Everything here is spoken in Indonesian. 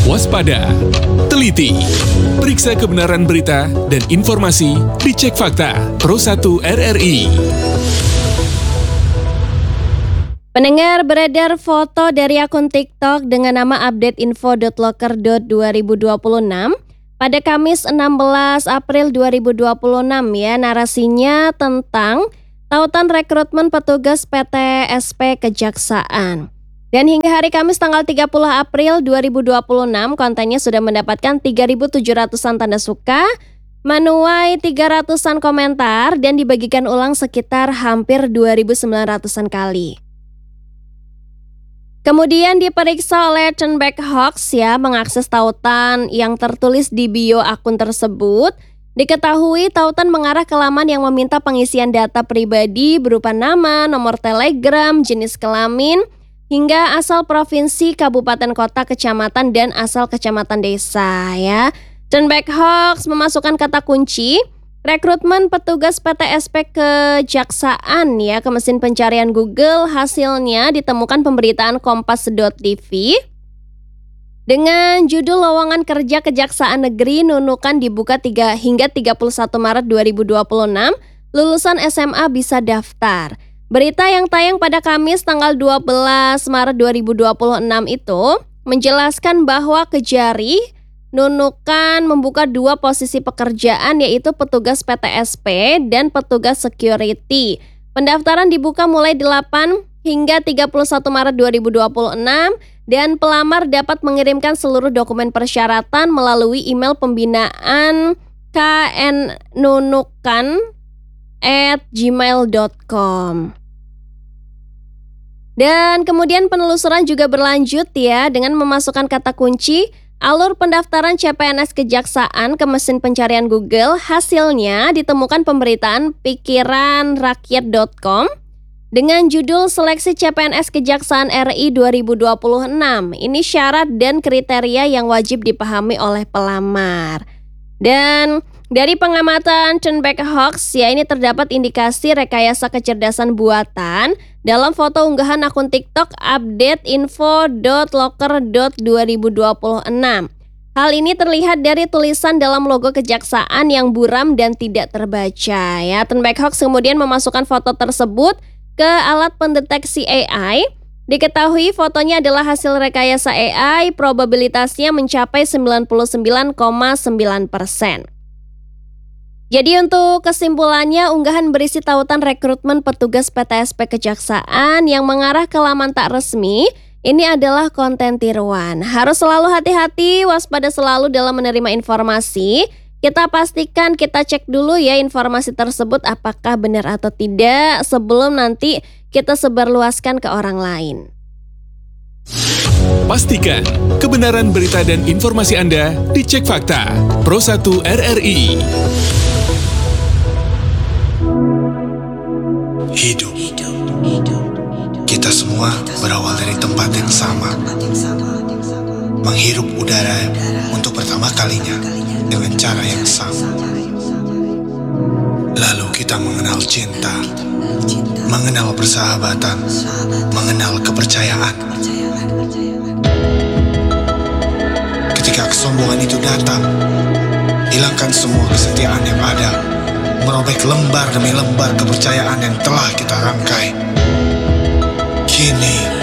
Waspada, teliti, periksa kebenaran berita dan informasi di Cek Fakta Pro 1 RRI. Pendengar, beredar foto dari akun TikTok dengan nama updateinfo.loker.2026 pada Kamis 16 April 2026 ya. Narasinya tentang tautan rekrutmen petugas PT SP Kejaksaan. Dan hingga hari Kamis tanggal 30 April 2026, kontennya sudah mendapatkan 3.700-an tanda suka, menuai 300-an komentar, dan dibagikan ulang sekitar hampir 2.900-an kali. Kemudian diperiksa oleh Turnback Hoax ya, mengakses tautan yang tertulis di bio akun tersebut. Diketahui tautan mengarah ke laman yang meminta pengisian data pribadi berupa nama, nomor telegram, jenis kelamin, hingga asal provinsi, kabupaten, kota, kecamatan, dan asal kecamatan desa ya. Turnback Hoax memasukkan kata kunci rekrutmen petugas PT SP Kejaksaan ya ke mesin pencarian Google. Hasilnya ditemukan pemberitaan kompas.tv dengan judul lowongan kerja Kejaksaan Negeri Nunukan dibuka hingga 31 Maret 2026, lulusan SMA bisa daftar. Berita yang tayang pada Kamis tanggal 12 Maret 2026 itu menjelaskan bahwa Kejari Nunukan membuka 2 posisi pekerjaan, yaitu petugas PTSP dan petugas security. Pendaftaran dibuka mulai 8 hingga 31 Maret 2026 dan pelamar dapat mengirimkan seluruh dokumen persyaratan melalui email pembinaan knnunukan@gmail.com. Dan kemudian penelusuran juga berlanjut ya dengan memasukkan kata kunci alur pendaftaran CPNS Kejaksaan ke mesin pencarian Google. Hasilnya ditemukan pemberitaan pikiranrakyat.com dengan judul Seleksi CPNS Kejaksaan RI 2026. Ini syarat dan kriteria yang wajib dipahami oleh pelamar. Dan dari pengamatan Turnback Hoax ya, ini terdapat indikasi rekayasa kecerdasan buatan dalam foto unggahan akun TikTok updateinfo.loker.2026. Hal ini terlihat dari tulisan dalam logo kejaksaan yang buram dan tidak terbaca ya. Turnback Hoax kemudian memasukkan foto tersebut ke alat pendeteksi AI. Diketahui fotonya adalah hasil rekayasa AI, probabilitasnya mencapai 99,9%. Jadi untuk kesimpulannya, unggahan berisi tautan rekrutmen petugas PTSP Kejaksaan yang mengarah ke laman tak resmi, ini adalah konten tiruan. Harus selalu hati-hati, waspada selalu dalam menerima informasi. Kita pastikan, kita cek dulu ya informasi tersebut apakah benar atau tidak sebelum nanti kita sebarluaskan ke orang lain. Pastikan kebenaran berita dan informasi Anda di Cek Fakta Pro 1 RRI. Hidup. Kita semua berawal dari tempat yang sama. Menghirup udara untuk pertama kalinya dengan cara yang sama. Lalu kita mengenal cinta, mengenal persahabatan, mengenal kepercayaan. Ketika kesombongan itu datang, hilangkan semua kesetiaan yang ada, merobek lembar demi lembar kepercayaan yang telah kita rangkai. Kini